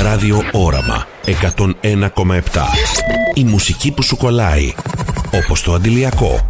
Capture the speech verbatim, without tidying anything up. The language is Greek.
Ράδιο Όραμα εκατόν ένα κόμμα επτά. Η μουσική που σου κολλάει, όπως το αντιλιακό.